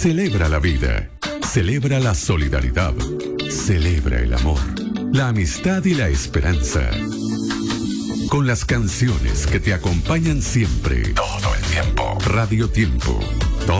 Celebra la vida, celebra la solidaridad, celebra el amor, la amistad y la esperanza. Con las canciones que te acompañan siempre, todo el tiempo. Radio Tiempo,